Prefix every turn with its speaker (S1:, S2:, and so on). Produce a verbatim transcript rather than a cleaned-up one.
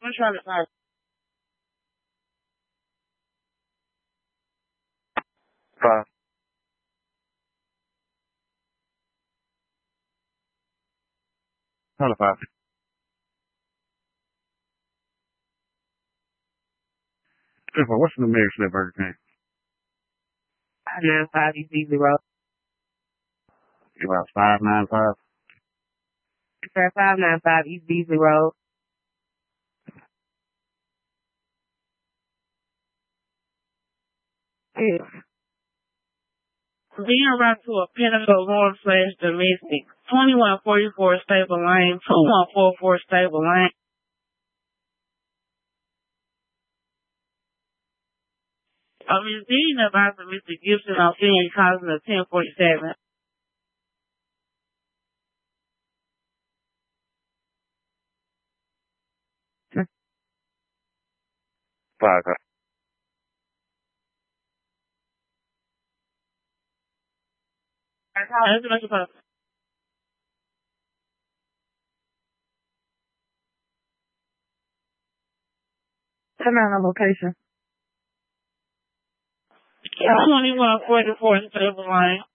S1: I'm trying to find.
S2: Five. Hello, five. Jennifer, what's the numerics of that Burger King?
S1: Five nine five East Beasley Road.
S2: About five nine five.
S1: Sir, five nine five East Beasley Road. Yeah. Being run to a Pinnacle Road slash domestic. twenty-one forty-four Stable Lane. twenty-one forty-four Stable Lane. I'm reading about Mister Gibson on Finley causing a ten forty-seven.
S2: Five.
S1: That's what I'm supposed to.
S3: Come on, the location.
S1: twenty-one forty-four Stable Lane.